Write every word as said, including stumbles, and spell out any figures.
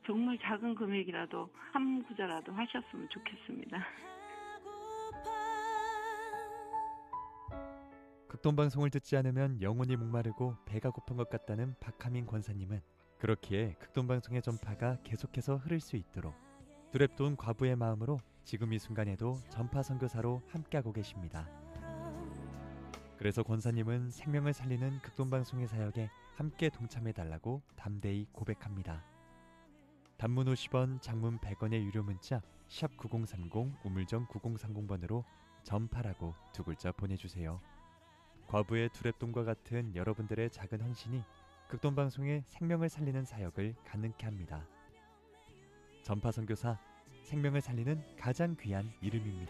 정말 작은 금액이라도 한 구자라도 하셨으면 좋겠습니다. 극동방송을 듣지 않으면 영혼이 목마르고 배가 고픈 것 같다는 박하민 권사님은 그렇기에 극동방송의 전파가 계속해서 흐를 수 있도록 두렵돈 과부의 마음으로 지금 이 순간에도 전파 선교사로 함께하고 계십니다. 그래서 권사님은 생명을 살리는 극동방송의 사역에 함께 동참해달라고 담대히 고백합니다. 단문 오십 원, 장문 백 원의 유료 문자 샵 구공삼공 우물정 구공삼공 번으로 전파라고 두 글자 보내주세요. 과부의 두랩돈과 같은 여러분들의 작은 헌신이 극동방송의 생명을 살리는 사역을 가능케 합니다. 전파선교사, 생명을 살리는 가장 귀한 이름입니다.